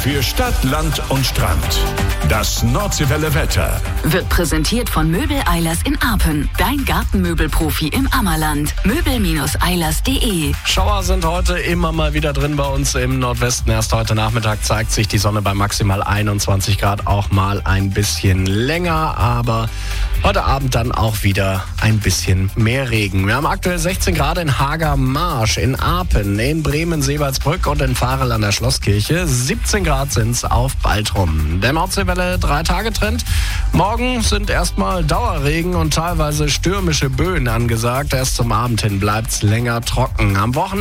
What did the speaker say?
für Stadt, Land und Strand. Das Nordseewelle Wetter wird präsentiert von Möbel Eilers in Arpen. Dein Gartenmöbelprofi im Ammerland. Möbel-eilers.de. Schauer sind heute immer mal wieder drin bei uns im Nordwesten. Erst heute Nachmittag zeigt sich die Sonne bei maximal 21 Grad auch mal ein bisschen länger. Aber heute Abend dann auch wieder ein bisschen mehr Regen. Wir haben aktuell 16 Grad in Hagermarsch, in Arpen, in Bremen, Seewaldsbrück und in Varel an der Schlosskirche. 17 Grad sind's auf Baltrum. Der Nordseewelle 3-Tage-Trend. Morgen sind erstmal Dauerregen und teilweise stürmische Böen angesagt. Erst zum Abend hin bleibt's länger trocken. Am Wochenende